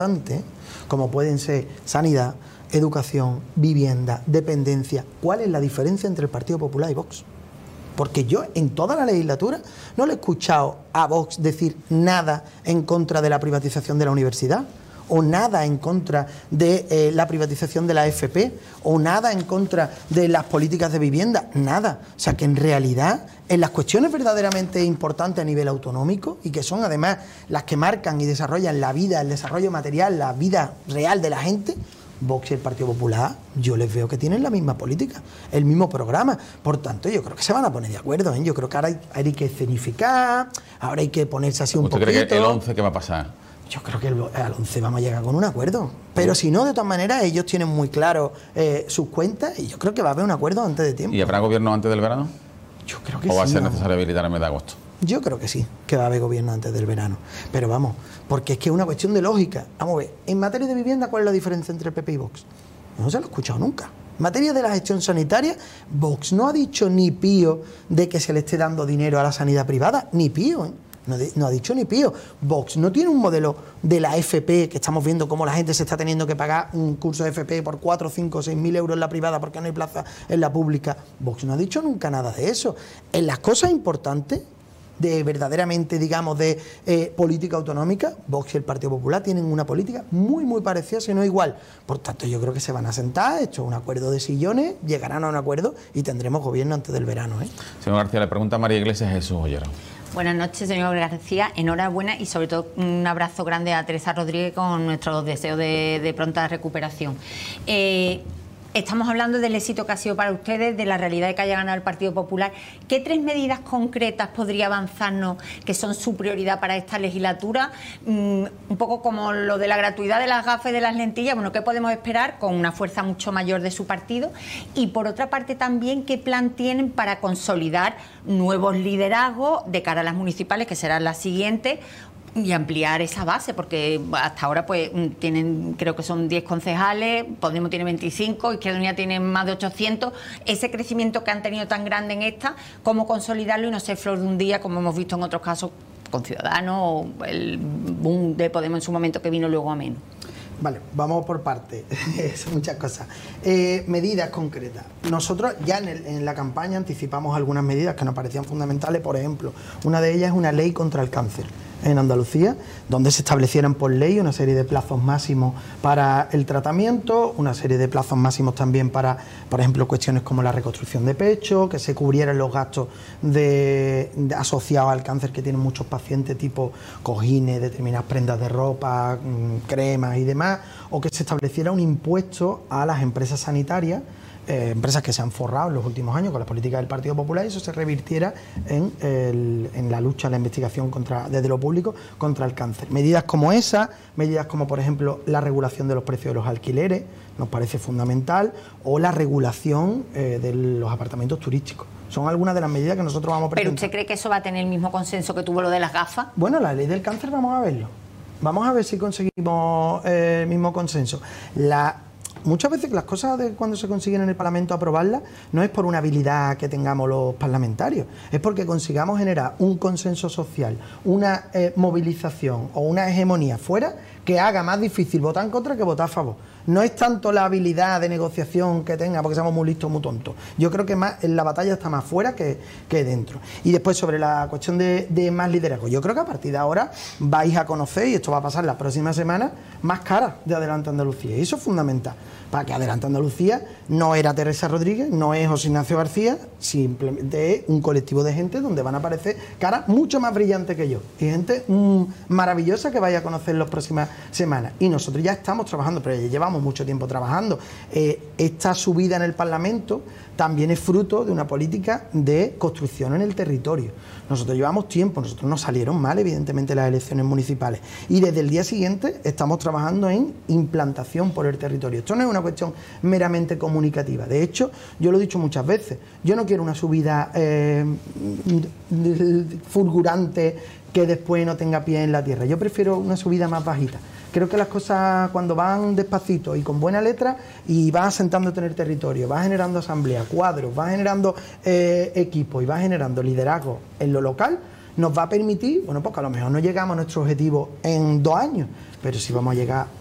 como pueden ser sanidad, educación, vivienda, dependencia. ¿Cuál es la diferencia entre el Partido Popular y Vox? Porque yo en toda la legislatura no le he escuchado a Vox decir nada en contra de la privatización de la universidad, o nada en contra de la privatización de la AFP, o nada en contra de las políticas de vivienda, nada. O sea que en realidad, en las cuestiones verdaderamente importantes a nivel autonómico, y que son además las que marcan y desarrollan la vida, el desarrollo material, la vida real de la gente, Vox y el Partido Popular, yo les veo que tienen la misma política, el mismo programa. Por tanto, yo creo que se van a poner de acuerdo, ¿eh? Yo creo que ahora hay que escenificar, ahora hay que ponerse así un poquito. ¿Usted cree que el 11 qué va a pasar? Yo creo que al 11 vamos a llegar con un acuerdo. Pero si no, de todas maneras, ellos tienen muy claro sus cuentas y yo creo que va a haber un acuerdo antes de tiempo. ¿Y habrá gobierno antes del verano? Yo creo que sí. ¿O va a ser necesario habilitar el mes de agosto? Yo creo que sí, que va a haber gobierno antes del verano. Pero vamos, porque es que es una cuestión de lógica. Vamos a ver, en materia de vivienda, ¿cuál es la diferencia entre el PP y Vox? No se lo he escuchado nunca. En materia de la gestión sanitaria, Vox no ha dicho ni pío de que se le esté dando dinero a la sanidad privada, ni pío, ¿eh? No ha dicho ni pío. Vox no tiene un modelo de la FP, que estamos viendo cómo la gente se está teniendo que pagar un curso de FP por 4, 5, 6 mil euros en la privada porque no hay plaza en la pública. Vox no ha dicho nunca nada de eso. En las cosas importantes, de verdaderamente, digamos, de política autonómica, Vox y el Partido Popular tienen una política muy, muy parecida, si no igual. Por tanto, yo creo que se van a sentar, hecho un acuerdo de sillones, llegarán a un acuerdo y tendremos gobierno antes del verano, ¿eh? Señor García, le pregunta a María Iglesias Jesús Ollero. Buenas noches, señor García. Enhorabuena y sobre todo un abrazo grande a Teresa Rodríguez con nuestros deseos de pronta recuperación. Estamos hablando del éxito que ha sido para ustedes, de la realidad de que haya ganado el Partido Popular. ¿Qué 3 medidas concretas podría avanzarnos que son su prioridad para esta legislatura? Un poco como lo de la gratuidad de las gafas y de las lentillas. Bueno, ¿qué podemos esperar con una fuerza mucho mayor de su partido? Y por otra parte también, ¿qué plan tienen para consolidar nuevos liderazgos de cara a las municipales, que serán las siguientes? Y ampliar esa base, porque hasta ahora pues tienen, creo que son 10 concejales, Podemos tiene 25, Izquierda Unida tiene más de 800. Ese crecimiento que han tenido tan grande en esta, ¿cómo consolidarlo y no ser flor de un día, como hemos visto en otros casos con Ciudadanos o el boom de Podemos en su momento que vino luego a menos? Vale, vamos por partes. Son muchas cosas. Medidas concretas. Nosotros ya en la campaña anticipamos algunas medidas que nos parecían fundamentales. Por ejemplo, una de ellas es una ley contra el cáncer en Andalucía, donde se establecieran por ley una serie de plazos máximos para el tratamiento, una serie de plazos máximos también para, por ejemplo, cuestiones como la reconstrucción de pecho, que se cubrieran los gastos asociados al cáncer que tienen muchos pacientes, tipo cojines, determinadas prendas de ropa, cremas y demás, o que se estableciera un impuesto a las empresas sanitarias, empresas que se han forrado en los últimos años con las políticas del Partido Popular, y eso se revirtiera en la lucha, la investigación desde lo público contra el cáncer. Medidas como esa, medidas como por ejemplo la regulación de los precios de los alquileres, nos parece fundamental, o la regulación de los apartamentos turísticos. Son algunas de las medidas que nosotros vamos a presentar. ¿Pero usted cree que eso va a tener el mismo consenso que tuvo lo de las gafas? Bueno, la ley del cáncer vamos a verlo. Vamos a ver si conseguimos el mismo consenso. Muchas veces las cosas cuando se consiguen en el Parlamento aprobarlas no es por una habilidad que tengamos los parlamentarios, es porque consigamos generar un consenso social, una movilización o una hegemonía fuera que haga más difícil votar en contra que votar a favor. No es tanto la habilidad de negociación que tenga, porque somos muy listos, muy tontos. Yo creo que la batalla está más fuera que dentro. Y después sobre la cuestión de más liderazgo. Yo creo que a partir de ahora vais a conocer, y esto va a pasar la próxima semana, más caras de Adelante Andalucía. Y eso es fundamental. Para que Adelante Andalucía no era Teresa Rodríguez, no es José Ignacio García, simplemente es un colectivo de gente donde van a aparecer caras mucho más brillantes que yo. Y gente maravillosa que vaya a conocer en las próximas semanas. Y nosotros ya estamos trabajando, pero ya llevamos mucho tiempo trabajando. Esta subida en el Parlamento también es fruto de una política de construcción en el territorio. Nosotros llevamos tiempo, nosotros nos salieron mal, evidentemente, las elecciones municipales. Y desde el día siguiente estamos trabajando en implantación por el territorio. Esto no es una cuestión meramente comunicativa. De hecho, yo lo he dicho muchas veces, yo no quiero una subida fulgurante que después no tenga pie en la tierra. Yo prefiero una subida más bajita. Creo que las cosas, cuando van despacito y con buena letra, y vas asentándote en el territorio, vas generando asamblea, cuadros, vas generando equipo y vas generando liderazgo en lo local, nos va a permitir, bueno, pues que a lo mejor no llegamos a nuestro objetivo en 2 años, pero sí vamos a llegar